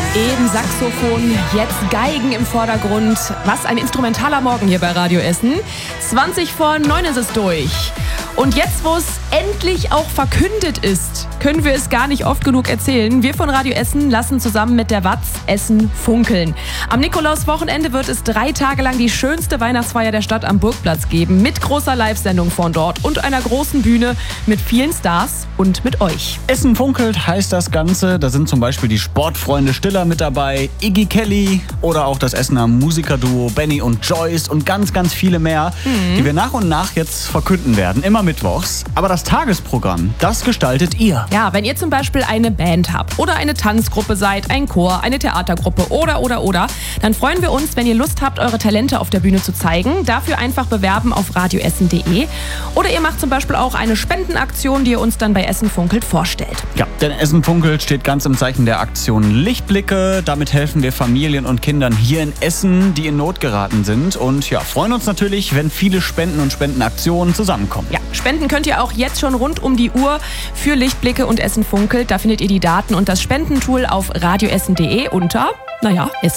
Eben Saxophon, jetzt Geigen im Vordergrund. Was ein instrumentaler Morgen hier bei Radio Essen. 20:09 ist es durch. Und jetzt, wo es endlich auch verkündet ist, können wir es gar nicht oft genug erzählen. Wir von Radio Essen lassen zusammen mit der Watz Essen funkeln. Am Nikolauswochenende wird es 3 Tage lang die schönste Weihnachtsfeier der Stadt am Burgplatz geben. Mit großer Live-Sendung von dort und einer großen Bühne mit vielen Stars und mit euch. Essen funkelt heißt das Ganze. Da sind zum Beispiel die Sportfreunde Stiller mit dabei, Iggy Kelly oder auch das Essener Musikerduo Benny und Joyce und ganz, ganz viele mehr, die wir nach und nach jetzt verkünden werden. Immer mittwochs. Aber das Tagesprogramm, das gestaltet ihr. Ja, wenn ihr zum Beispiel eine Band habt oder eine Tanzgruppe seid, ein Chor, eine Theatergruppe oder, dann freuen wir uns, wenn ihr Lust habt, eure Talente auf der Bühne zu zeigen. Dafür einfach bewerben auf radioessen.de. Oder ihr macht zum Beispiel auch eine Spendenaktion, die ihr uns dann bei Essen funkelt vorstellt. Ja, denn Essen funkelt steht ganz im Zeichen der Aktion Lichtblicke. Damit helfen wir Familien und Kindern hier in Essen, die in Not geraten sind. Und ja, freuen uns natürlich, wenn viele Spenden und Spendenaktionen zusammenkommen. Ja, spenden könnt ihr auch jetzt schon rund um die Uhr für Lichtblicke und Essen funkelt. Da findet ihr die Daten und das Spendentool auf radioessen.de unter, es